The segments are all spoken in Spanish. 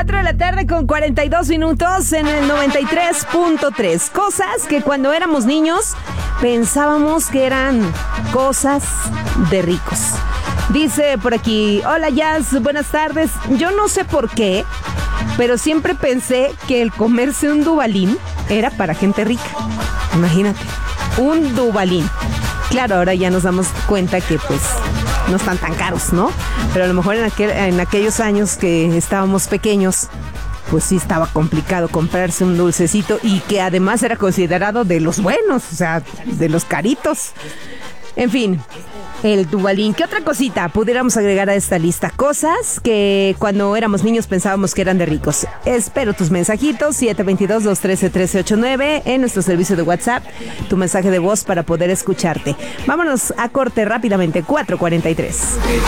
4 de la tarde con 42 minutos en el 93.3. Cosas que cuando éramos niños pensábamos que eran cosas de ricos. Dice por aquí, hola Jazz, buenas tardes. Yo no sé por qué, pero siempre pensé que el comerse un Dubalín era para gente rica. Imagínate, un Dubalín. Claro, ahora ya nos damos cuenta que pues no están tan caros, ¿no? Pero a lo mejor en aquellos años que estábamos pequeños, pues sí estaba complicado comprarse un dulcecito y que además era considerado de los buenos, o sea, de los caritos. En fin, el Dubalín. ¿Qué otra cosita pudiéramos agregar a esta lista? Cosas que cuando éramos niños pensábamos que eran de ricos. Espero tus mensajitos, 722-213-1389, en nuestro servicio de WhatsApp, tu mensaje de voz para poder escucharte. Vámonos a corte rápidamente, 4:43.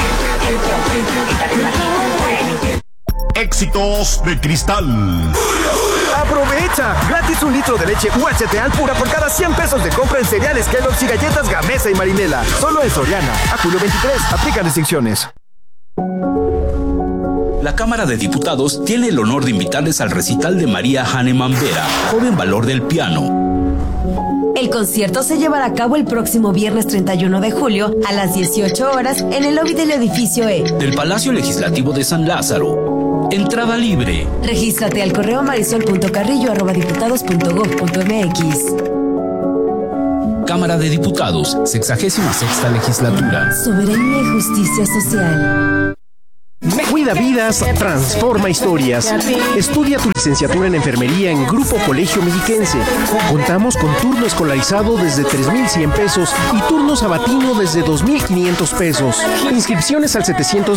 Éxitos de Cristal. ¡Aprovecha! Gratis 1 litro de leche UHT Alpura por cada 100 pesos de compra en cereales Kellogg's y galletas Gamesa y Marinela. Solo en Soriana. A julio 23. Aplican restricciones. La Cámara de Diputados tiene el honor de invitarles al recital de María Hahnemann Vera, joven valor del piano. El concierto se llevará a cabo el próximo viernes 31 de julio a las 18 horas en el lobby del edificio E del Palacio Legislativo de San Lázaro. Entrada libre. Regístrate al correo marisol.carrillo@diputados.gov.mx. Cámara de Diputados, 66ª legislatura. Soberanía y justicia social. Cuida vidas, transforma historias. Estudia tu licenciatura en enfermería en Grupo Colegio Mexiquense. Contamos con turno escolarizado desde 3,100 pesos y turno sabatino desde 2,500 pesos. Inscripciones al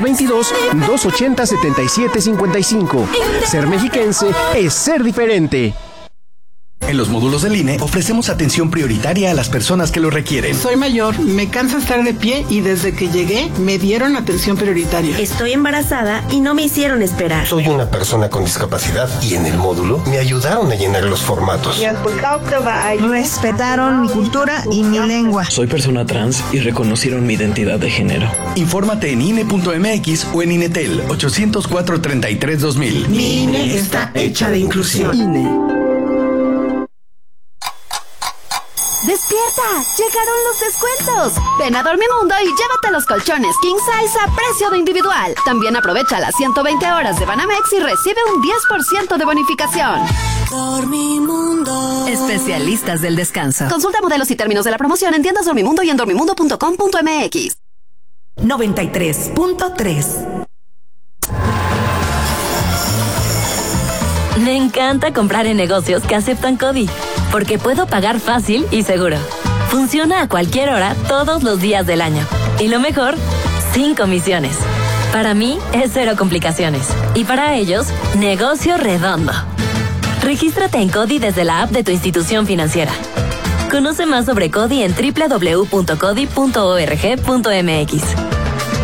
722-280-7755. Ser mexiquense es ser diferente. En los módulos del INE ofrecemos atención prioritaria a las personas que lo requieren. Soy mayor, me cansa estar de pie y desde que llegué me dieron atención prioritaria. Estoy embarazada y no me hicieron esperar. Soy una persona con discapacidad y en el módulo me ayudaron a llenar los formatos. Respetaron mi cultura y mi lengua. Soy persona trans y reconocieron mi identidad de género. Infórmate en INE.mx o en INETEL 804-33-2000. Mi INE está hecha de inclusión. INE. ¡Despierta! ¡Llegaron los descuentos! Ven a Dormimundo y llévate los colchones King Size a precio de individual. También aprovecha las 120 horas de Banamex y recibe un 10% de bonificación. Dormimundo. Especialistas del descanso. Consulta modelos y términos de la promoción en tiendas Dormimundo y en dormimundo.com.mx. 93.3. Me encanta comprar en negocios que aceptan CODI, porque puedo pagar fácil y seguro. Funciona a cualquier hora, todos los días del año. Y lo mejor, sin comisiones. Para mí, es cero complicaciones. Y para ellos, negocio redondo. Regístrate en CODI desde la app de tu institución financiera. Conoce más sobre CODI en www.codi.org.mx.